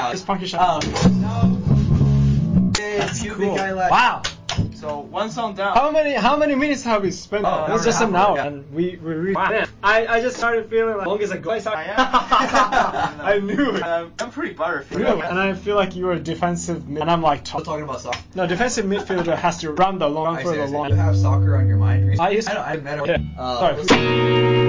It's Punky Shot. It's Cool. the guy left. Wow. So one song down. How many minutes have we spent? It was just an hour, yeah. and we really. Man, I just started feeling like long as a go. I knew it. I'm pretty butterfly. Really? And I feel like you're a defensive mid, and I'm like top. Talking about soccer. No, defensive midfielder has to run the long for the long. You have soccer on your mind. I used to. I met him. Yeah. Sorry.